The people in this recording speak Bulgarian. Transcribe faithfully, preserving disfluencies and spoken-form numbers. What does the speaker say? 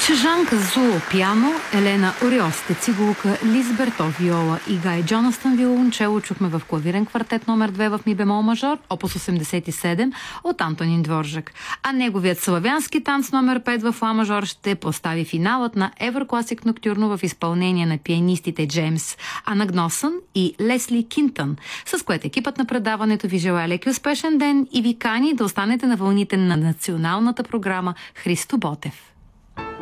Чжанг Зуо пиано, Елена Ориосте цигулка, Лиз Берто виола и Гай Джонастън виолончело чухме в клавирен квартет номер две в ми бемол мажор, опус осемдесет и седем от Антонин Дворжак. А неговият славянски танц номер пет в ла мажор ще постави финалът на Еврокласик Ноктюрно в изпълнение на пианистите Джеймс Анагносън и Лесли Кинтън, с което екипът на предаването ви желая леки успешен ден и ви кани да останете на вълните на националната програма Христо Ботев.